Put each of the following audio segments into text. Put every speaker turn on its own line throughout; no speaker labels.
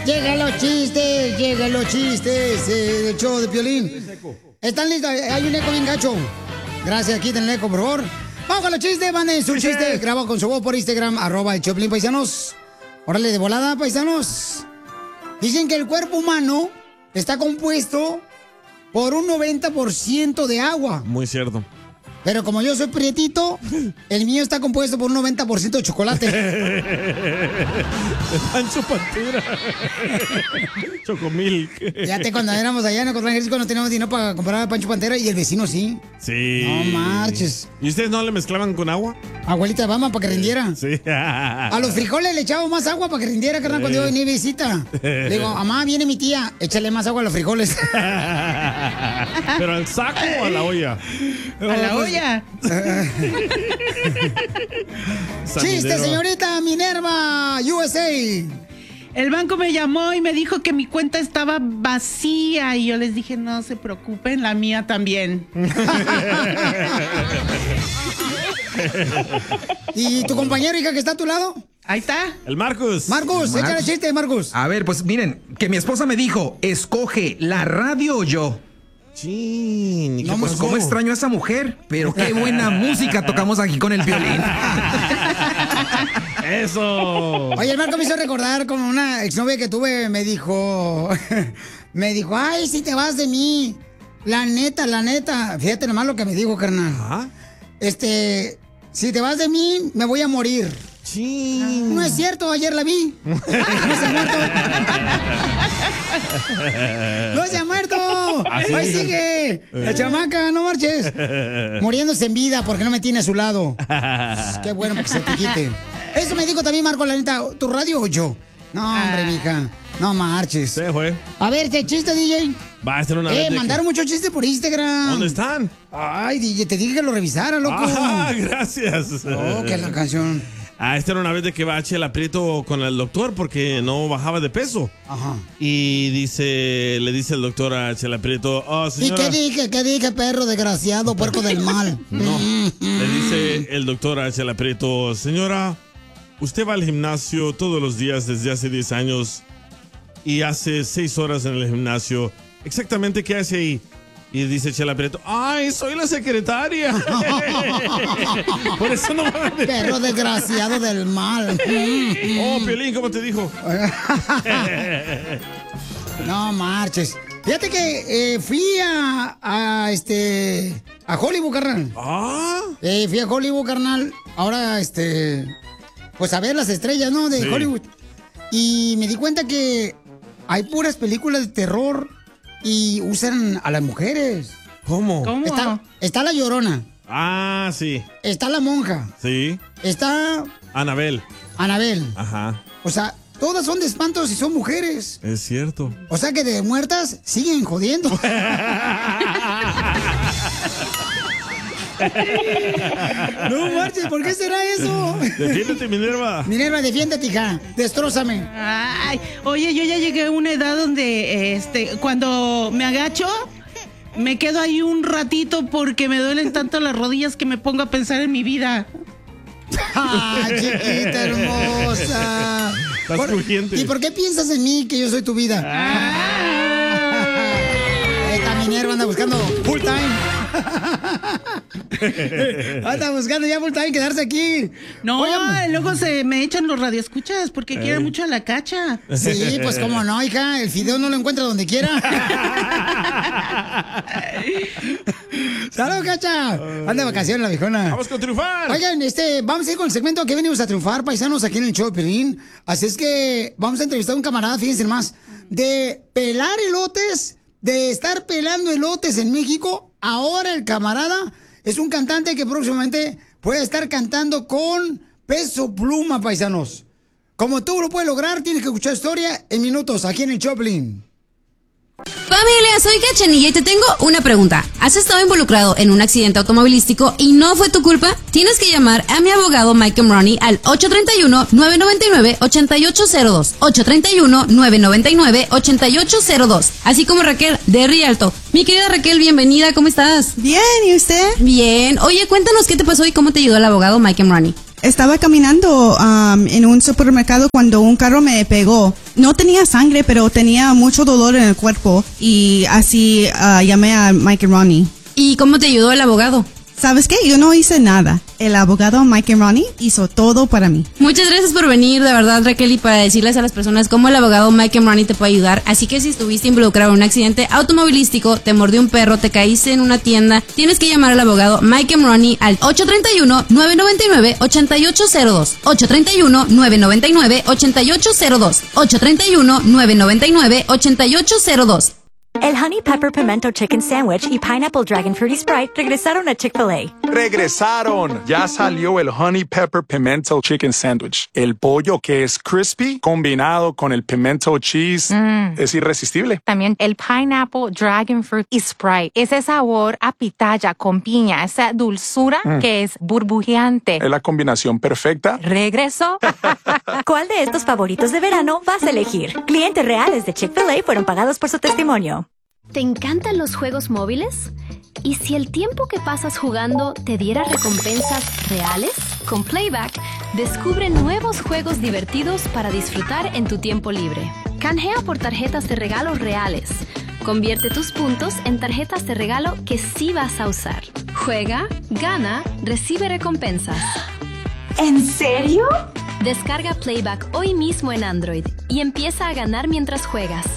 Llegan los chistes del show de Piolín. ¿Están listos? Hay un eco bien gacho. Gracias, quiten el eco, por favor. Vamos con los chistes, manden su chiste. Graba con su voz por Instagram, @el Choplin, paisanos. Órale, de volada, paisanos. Dicen que el cuerpo humano está compuesto por un 90% de agua.
Muy cierto.
Pero como yo soy prietito, el mío está compuesto por un 90% de chocolate.
De Pancho Pantera. Chocomilk.
Fíjate, cuando éramos allá en Ocotlán, Jalisco, no teníamos dinero para comprar a Pancho Pantera y el vecino sí.
Sí.
No marches.
¿Y ustedes no le mezclaban con agua?
Abuelita de Bama, para que rindiera.
Sí.
A los frijoles le echábamos más agua para que rindiera, carnal, cuando yo venía de visita. Le digo, mamá, viene mi tía, échale más agua a los frijoles.
¿Pero al saco o a la olla?
A la olla.
¡Chiste, señorita Minerva, USA!
El banco me llamó y me dijo que mi cuenta estaba vacía y yo les dije, no se preocupen, la mía también.
¿Y tu compañero, hija, que está a tu lado?
Ahí está.
El Marcus.
Marcus, échale chiste, Marcus.
A ver, pues miren, que mi esposa me dijo, escoge la radio o yo.
Sí,
no, pues cómo extraño a esa mujer, pero qué buena música tocamos aquí con el violín.
Eso.
Oye, el Marco me hizo recordar con una exnovia que tuve, me dijo, ay, si te vas de mí, la neta, fíjate nomás lo que me dijo, carnal.
¿Ah?
Si te vas de mí, me voy a morir.
Sí.
No es cierto, ayer la vi. No se ha muerto. ¡No se ha muerto! ¡Ahí sigue! La chamaca, no marches. Muriéndose en vida porque no me tiene a su lado. Qué bueno que se te quite. Eso me dijo también Marco, la neta. ¿Tu radio o yo? No, hombre, mija. No marches.
Se fue.
A ver, ¿qué chiste, DJ?
Va a ser una vez.
Mandaron muchos chistes por Instagram.
¿Dónde están?
Ay, DJ, te dije que lo revisara, loco.
Ah, gracias.
Oh, que la canción.
Esta era una vez de que va Chela Prieto con el doctor porque no bajaba de peso.
Ajá.
Y le dice el doctor a Chela Prieto, señora.
¿Y qué dije, perro desgraciado, puerco del mal?
No, le dice el doctor a Chela Prieto, señora, usted va al gimnasio todos los días desde hace 10 años y hace 6 horas en el gimnasio. ¿Exactamente qué hace ahí? Y dice Chela Prieto, ¡ay, soy la secretaria! Por eso no va a ver.
Perro desgraciado del mal.
Oh, Piolín, ¿cómo te dijo?
No marches. Fíjate que fui a Hollywood, carnal.
Ah.
Fui a Hollywood, carnal. Ahora, pues a ver las estrellas, ¿no? De Hollywood. Y me di cuenta que hay puras películas de terror y usan a las mujeres.
¿Cómo?
Está la Llorona.
Ah, sí.
Está la monja.
Sí.
Está
Anabel.
Ajá. O sea, todas son de espantos y son mujeres.
Es cierto.
O sea que de muertas siguen jodiendo. No marches, ¿por qué será eso?
Defiéndete, Minerva.
Minerva, defiéndete, hija. Destrózame.
Ay, oye, yo ya llegué a una edad donde cuando me agacho, me quedo ahí un ratito porque me duelen tanto las rodillas que me pongo a pensar en mi vida.
¡Ah, chiquita hermosa!
Estás crujiente.
¿Y por qué piensas en mí que yo soy tu vida? Esta Minerva anda buscando full time. Anda buscando ya full time quedarse aquí.
No, luego se me echan los radioescuchas porque quieren mucho a la Cacha.
Sí, pues cómo no, hija. El fideo no lo encuentra donde quiera. ¡Salud, Cacha! Anda de vacaciones la viejona.
¡Vamos con triunfar!
Oigan, vamos a ir con el segmento que venimos a triunfar, paisanos, aquí en el show de Piolín. Así es que vamos a entrevistar a un camarada, fíjense más, de pelar elotes, de estar pelando elotes en México. Ahora el camarada es un cantante que próximamente puede estar cantando con Peso Pluma, paisanos. Como tú lo puedes lograr, tienes que escuchar historia en minutos aquí en el Choplin.
Familia, soy Cachanilla y te tengo una pregunta. ¿Has estado involucrado en un accidente automovilístico y no fue tu culpa? Tienes que llamar a mi abogado Mike Romney al 831-999-8802. 831-999-8802. Así como Raquel de Rialto. Mi querida Raquel, bienvenida, ¿cómo estás?
Bien, ¿y usted?
Bien. Oye, cuéntanos qué te pasó y cómo te ayudó el abogado Mike Romney.
Estaba caminando en un supermercado cuando un carro me pegó. No tenía sangre, pero tenía mucho dolor en el cuerpo y así llamé a Mike y Ronnie.
¿Y cómo te ayudó el abogado?
¿Sabes qué? Yo no hice nada. El abogado Mike y Ronnie hizo todo para mí.
Muchas gracias por venir, de verdad, Raquel, y para decirles a las personas cómo el abogado Mike y Ronnie te puede ayudar. Así que si estuviste involucrado en un accidente automovilístico, te mordió un perro, te caíste en una tienda, tienes que llamar al abogado Mike y Ronnie al 831-999-8802. 831-999-8802. 831-999-8802.
El Honey Pepper Pimento Chicken Sandwich y Pineapple Dragon Fruity Sprite regresaron a Chick-fil-A.
¡Regresaron! Ya salió el Honey Pepper Pimento Chicken Sandwich. El pollo que es crispy combinado con el pimento cheese es irresistible.
También el Pineapple Dragon Fruit y Sprite. Ese sabor a pitaya con piña, esa dulzura que es burbujeante.
Es la combinación perfecta.
¿Regresó?
¿Cuál de estos favoritos de verano vas a elegir? Clientes reales de Chick-fil-A fueron pagados por su testimonio.
¿Te encantan los juegos móviles? ¿Y si el tiempo que pasas jugando te diera recompensas reales? Con Playback, descubre nuevos juegos divertidos para disfrutar en tu tiempo libre. Canjea por tarjetas de regalo reales. Convierte tus puntos en tarjetas de regalo que sí vas a usar. Juega, gana, recibe recompensas.
¿En serio?
Descarga Playback hoy mismo en Android y empieza a ganar mientras juegas.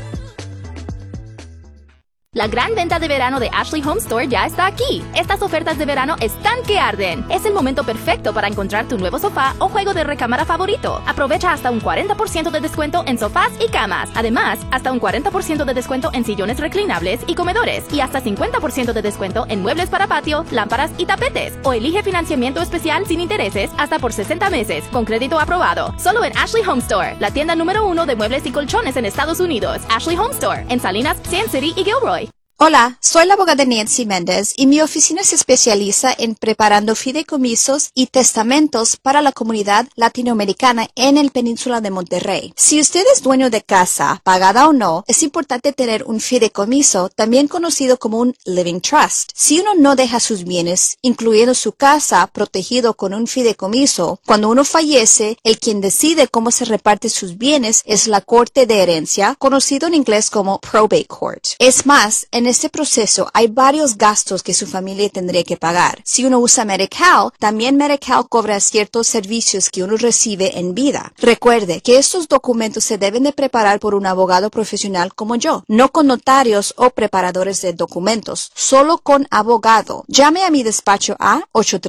La gran venta de verano de Ashley Home Store ya está aquí. Estas ofertas de verano están que arden. Es el momento perfecto para encontrar tu nuevo sofá o juego de recámara favorito. Aprovecha hasta un 40% de descuento en sofás y camas. Además, hasta un 40% de descuento en sillones reclinables y comedores. Y hasta 50% de descuento en muebles para patio, lámparas y tapetes. O elige financiamiento especial sin intereses hasta por 60 meses, con crédito aprobado. Solo en Ashley Home Store, la tienda número 1 de muebles y colchones en Estados Unidos. Ashley Home Store, en Salinas, Sand City y Gilroy.
Hola, soy la abogada Nancy Méndez y mi oficina se especializa en preparando fideicomisos y testamentos para la comunidad latinoamericana en el Península de Monterrey. Si usted es dueño de casa, pagada o no, es importante tener un fideicomiso, también conocido como un living trust. Si uno no deja sus bienes, incluyendo su casa, protegido con un fideicomiso, cuando uno fallece, el quien decide cómo se reparte sus bienes es la Corte de Herencia, conocido en inglés como Probate Court. Es más, en este proceso hay varios gastos que su familia tendría que pagar. Si uno usa Medi-Cal, también Medi-Cal cobra ciertos servicios que uno recibe en vida. Recuerde que estos documentos se deben de preparar por un abogado profesional como yo, no con notarios o preparadores de documentos, solo con abogado. Llame a mi despacho a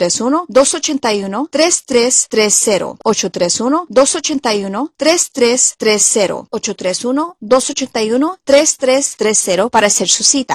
831-281-3330, 831-281-3330, 831-281-3330 para hacer su cita.